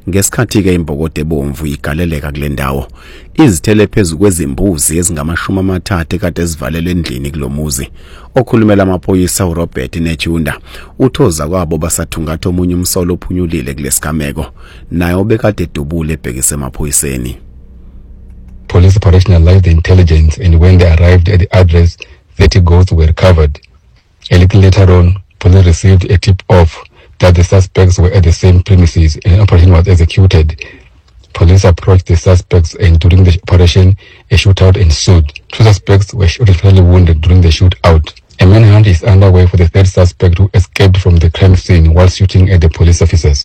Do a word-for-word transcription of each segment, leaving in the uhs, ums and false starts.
ngesikhathi ke imbokode ebomvu igaleleka kule ndawo. Izithele phezulu kwezimbuzi ezingamashumi amathathu ekade zivalelwe endlini kulomuzi. Okhulumela amaphoyisa uRobert Nechunda uthoza kwabo basathungatha omunye umsolo ophunyulile kulesigameko naye obekade edubule ebhekise emaphoyiseni. Police operationalized the intelligence, and when they arrived at the address, thirty goats were recovered. A little later on, police received a tip-off that the suspects were at the same premises and an operation was executed. Police approached the suspects, and during the operation, a shootout ensued. Two suspects were shot and fatally wounded during the shootout. A manhunt is underway for the third suspect who escaped from the crime scene while shooting at the police officers.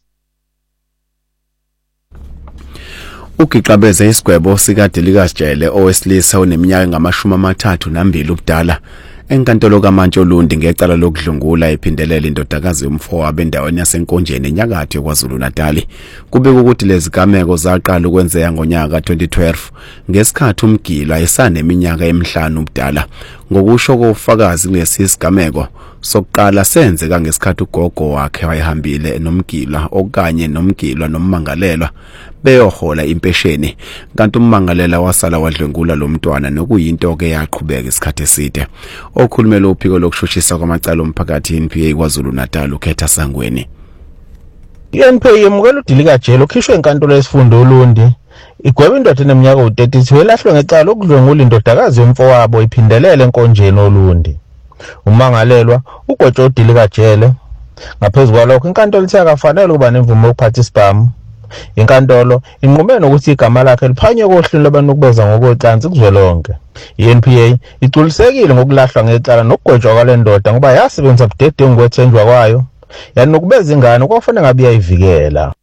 Ukixabeze isigwebo sikaDelikas Jele owesilisa oneminyaka ngamashumi amathathu nambili ubudala enkantolo kaMantsholundi ngecala lokudlungula ephindelela indodakazi yomfowabo endaweni yasenkonjeni enyakatho yaKwaZulu Natal. Kubeka ukuthi lezi gameko zaqala ukwenzeka ngonyaka twenty twelve ngesikhathi umgila esaneminyaka emihlanu ubudala. Ngokusho kofakazi kulesi sigameko sokuqala senzeka ngesikhathi ugogo wakhe wayehambile nomgila okanye nomgilwa nommangalelwa beyohola impesheni, kanti ummangalela wasala wadlwengula lo mntwana nokuyinto ke yaqhubeka isikhathi eside. Okhulumela uphiko lokushushisa kwamacala omphakathi N P A KwaZulu Natal uKhetha Sangweni. I-N P A yemukela uDelikas Jele okhishwe enkantolo yesifundo uLundi igweba indoda eneminyaka u-thirty welahlwe ngecala lokudlwengula indodakazi yomfowabo iphindelela enkonjeni oLundi. Umangalelwa ugotsha uDelikas Jele. Ngaphezulu kwalokho inkantolo ithe akafanele ukuba nemvume yokuphatha isibhamu. Inkantolo inqume nokuthi igama lakhe liphanywe kohlelo labantu ukubeza ngokocansi kuzwelonke. I-N P A iculisekile ngokulahlwa ngecala nokugwetshwa kwale ndoda ngoba yasebenza budedengu kwethenjwa kwayo yanokubeza ingane kwafanele ngabe iyayivikela.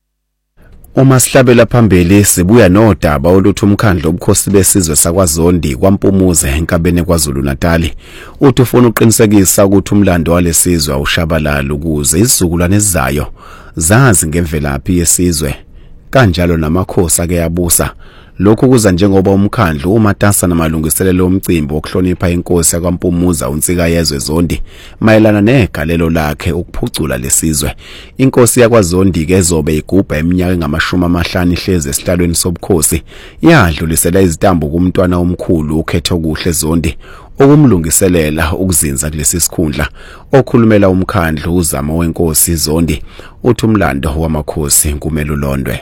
Uma sihlabela phambili sibuya nodaba oluthi umkhandlo obukhosi besizwe sakwaZondi kwaMpumuze enkabeni kwaZulu Natal uthi ufuna uqinisekisa ukuthi umlando walesizwe awushabalala ukuze izizukulwane ezizayo zazi ngemvelaphi yesizwe kanjalo namakhosi ake yabusa. Lokhu kuza njengoba umkhandlu umatasa namalungiselelo omcimbi wokuhlonipha inkosi yakwaMpumuza uNtsika Yezwe Zondi mayelana negalelo lakhe ukuphucula lesizwe. Inkosi yakwaZondi ke ezobe igubha eminyaka ngamashumi amahlanu ihleze esihlalweni sobukhosi yadlulisela izitambo kumntwana omkhulu uKhetho kuhle Zondi okumlungiselela ukuzinza kulesi sikhundla. Okhulumela umkhandlu uzama wenkosi Zondi uthi umlando wamakhosi kumele ulondwe.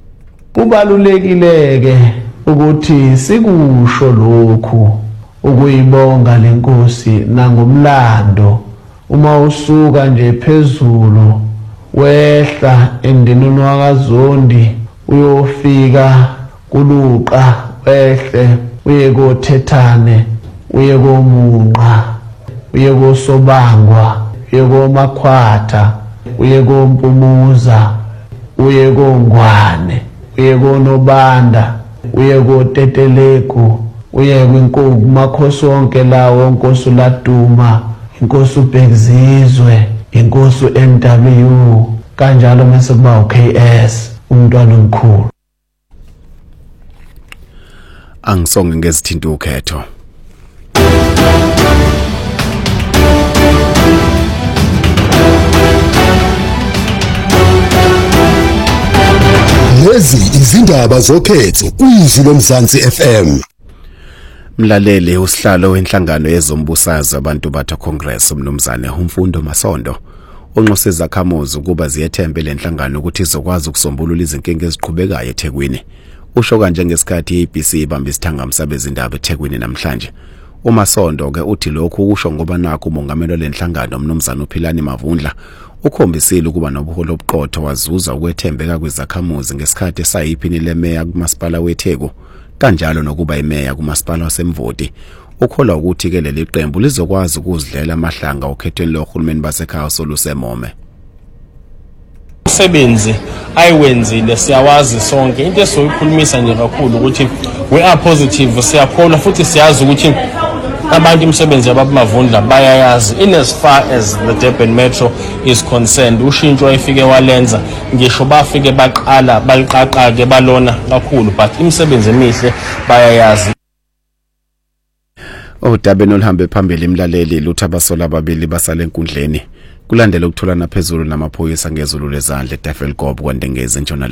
Kubalulekile ukuthi sikusho lokhu ukuyibonga lenkosi nangomlando uma usuka nje phezulu wehla endinini wakaZondi uyofika kuluqa wehle uye koThethane uye koMunqa uye koSobangwa uye koMakhwatha uye koMpumuza uye koNgwane uye koNobanda uye koTeteleko uye kwinkosi makhosi wonke lawo inkosi uLaduma inkosi uBhekzizwe inkosi uN W kanjalo mase kuba uK S umntwana omkhulu. Angisonge ngezithinta uKhetho. Lezi izindaba zokhetho kuyizwi loMzansi F M. Mlaleli usihlalo wenhlangano yezombusazwe abantu batha Congress umnumzane uMfundo Masondo onxuse izakhamuzi ukuba ziyethembe lenhlangano ukuthi izokwazi ukusombulula izinkinga eziqhubekayo eThekwini. Usho kanje ngesikhathi i-A B C ibamba isithanga umsabe izindaba eThekwini namhlanje. uMasondo ke uthi lokhu kusho ngoba nakho umongameli lenhlangano umnumzane uPhilani Mavundla ukhombisile ukuba nobuholo obuqotho wazuza ukwethembeka kwezakhamuzi ngesikhathi esayiphini lemeya kumasipala weTheku kanjalo nokuba imeya kumasipala waseMvoti. Ukholwa ukuthi ke leli qembu lizokwazi ukuzidlela amahlanga okhethweni lohulumeni basekhaya solusemome. Umsebenzi ayiwenzile siyawazi sonke into esizoyikhulumisa nje kakhulu ukuthi we are positive siyakholwa futhi siyazi ukuthi abantu imsebenzi yababamavundla bayayazi in as far as the Durban Metro is concerned. Ushintsho efike walenza ngisho bafike baqala baliqaqa ke balona kakhulu but imsebenzi emihle bayayazi. Odabeni oluhambe phambili imlaleli lutha abasola ababili basale enkundleni kulandela ukutholana phezulu namaphoyisa ngezulu lezandla eTafelkop kwaNdengezi entshona